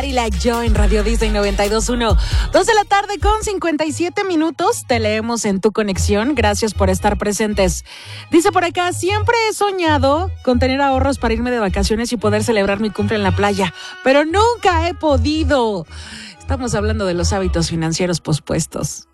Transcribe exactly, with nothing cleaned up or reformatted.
Y la yo en Radio Disney noventa y dos punto uno. Dos de la tarde con cincuenta y siete minutos. Te leemos en Tu Conexión. Gracias por estar presentes. Dice por acá, siempre he soñado con tener ahorros para irme de vacaciones y poder celebrar mi cumple en la playa, pero nunca he podido. Estamos hablando de los hábitos financieros pospuestos.